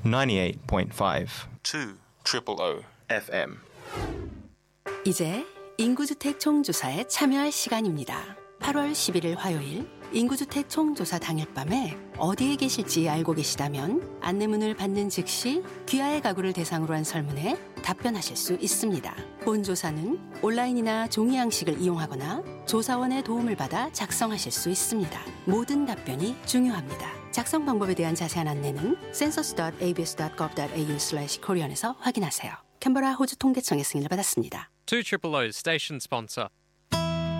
98.5 2 FM. 이제 인구주택 총조사에 참여할 시간입니다. 8월 11일 화요일 인구주택 총조사 당일 밤에 어디에 계실지 알고 계시다면 안내문을 받는 즉시 귀하의 가구를 대상으로 한 설문에 답변하실 수 있습니다. 본 조사는 온라인이나 종이 양식을 이용하거나 조사원의 도움을 받아 작성하실 수 있습니다. 모든 답변이 중요합니다. 작성 방법에 대한 자세한 안내는 census.abs.gov.au/korean에서 확인하세요. 캔버라 호주 통계청의 승인을 받았습니다. 2 Triple O's station sponsor.